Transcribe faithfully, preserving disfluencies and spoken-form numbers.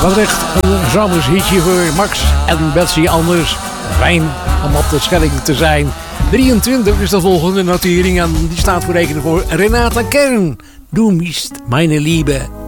Wat echt een zomers hitje voor Max en Betsy Anders. Fijn om op de Schelling te zijn. drieëntwintig is de volgende notering en die staat voor rekenen voor Renata Kern. Du bist meine Liebe.